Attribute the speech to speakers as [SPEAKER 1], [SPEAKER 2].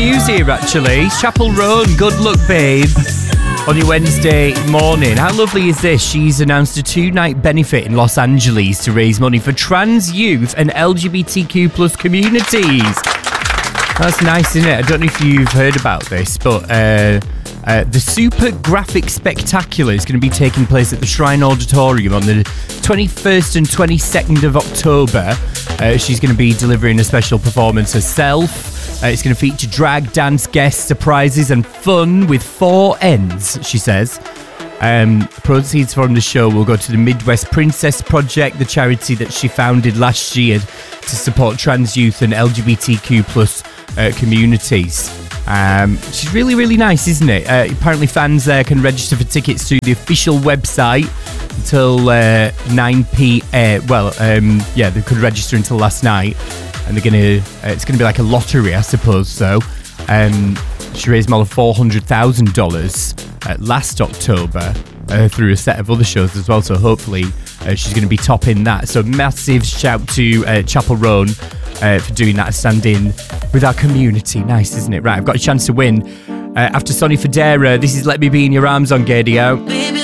[SPEAKER 1] news here, actually. Chapel Roan, Good Luck Babe, on your Wednesday morning. How lovely is this? She's announced a 2-night benefit in Los Angeles to raise money for trans youth and LGBTQ plus communities. That's nice, isn't it? I don't know if you've heard about this, but the Super Graphic Spectacular is going to be taking place at the Shrine Auditorium on the 21st and 22nd of October. She's going to be delivering a special performance herself. It's going to feature drag, dance, guest surprises and fun with 4 ends, she says. Proceeds from the show will go to the Midwest Princess Project, the charity that she founded last year to support trans youth and LGBTQ plus communities. She's really, really nice, isn't it? Apparently fans can register for tickets through the official website until 9 p.m. They could register until last night, and it's gonna be like a lottery, I suppose. So she raised more than $400,000 last October through a set of other shows as well, so hopefully she's going to be topping that. So massive shout to Chapel Roan for doing that, standing with our community. Nice, isn't it? Right, I've got a chance to win after Sonny Fodera. This is Let Me Be in Your Arms on Gaydio.